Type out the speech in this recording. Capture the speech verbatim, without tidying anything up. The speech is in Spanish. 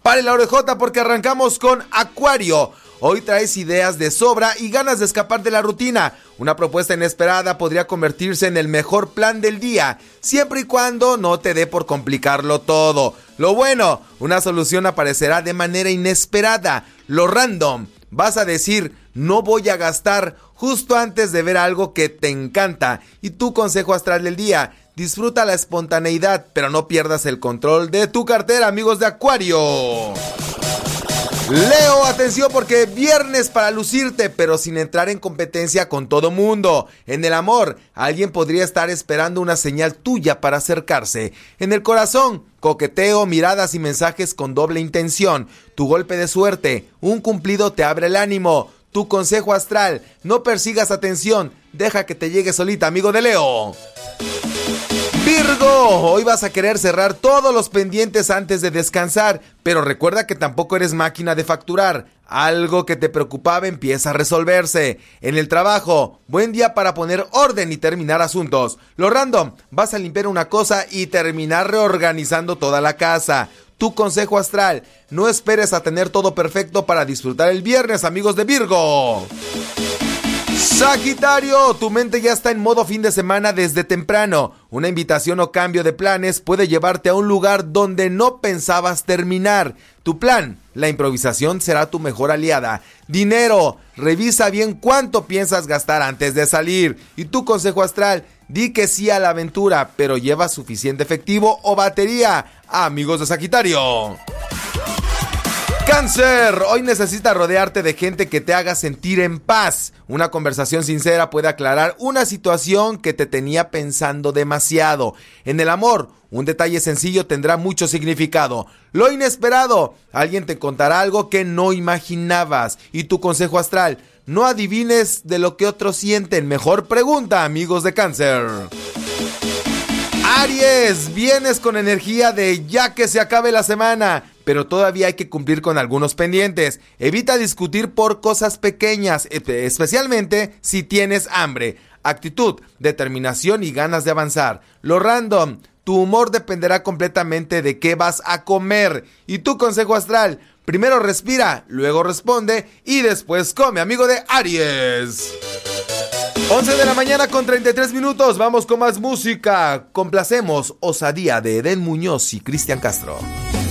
Pare la orejota porque arrancamos con Acuario. Hoy traes ideas de sobra y ganas de escapar de la rutina. Una propuesta inesperada podría convertirse en el mejor plan del día, siempre y cuando no te dé por complicarlo todo. Lo bueno, una solución aparecerá de manera inesperada. Lo random, vas a decir, no voy a gastar justo antes de ver algo que te encanta. Y tu consejo astral del día, disfruta la espontaneidad, pero no pierdas el control de tu cartera, amigos de Acuario. Leo, atención porque viernes para lucirte, pero sin entrar en competencia con todo mundo. En el amor, alguien podría estar esperando una señal tuya para acercarse. En el corazón, coqueteo, miradas y mensajes con doble intención. Tu golpe de suerte, un cumplido te abre el ánimo. Tu consejo astral, no persigas atención, deja que te llegue solita, amigo de Leo. Virgo, hoy vas a querer cerrar todos los pendientes antes de descansar, pero recuerda que tampoco eres máquina de facturar. Algo que te preocupaba empieza a resolverse. En el trabajo, buen día para poner orden y terminar asuntos. Lo random, vas a limpiar una cosa y terminar reorganizando toda la casa. Tu consejo astral, no esperes a tener todo perfecto para disfrutar el viernes, amigos de Virgo. Sagitario, tu mente ya está en modo fin de semana desde temprano. Una invitación o cambio de planes puede llevarte a un lugar donde no pensabas terminar. Tu plan, la improvisación, será tu mejor aliada. Dinero, revisa bien cuánto piensas gastar antes de salir. Y tu consejo astral, di que sí a la aventura, pero lleva suficiente efectivo o batería. Amigos de Sagitario. Cáncer, hoy necesitas rodearte de gente que te haga sentir en paz. Una conversación sincera puede aclarar una situación que te tenía pensando demasiado. En el amor, un detalle sencillo tendrá mucho significado. Lo inesperado, alguien te contará algo que no imaginabas. Y tu consejo astral, no adivines de lo que otros sienten. Mejor pregunta, amigos de Cáncer. Aries, vienes con energía de ya que se acabe la semana, pero todavía hay que cumplir con algunos pendientes. Evita discutir por cosas pequeñas, especialmente si tienes hambre. Actitud, determinación y ganas de avanzar. Lo random, tu humor dependerá completamente de qué vas a comer. Y tu consejo astral, primero respira, luego responde y después come, amigo de Aries. once de la mañana con treinta y tres minutos, vamos con más música. Complacemos Osadía de Eden Muñoz y Cristian Castro.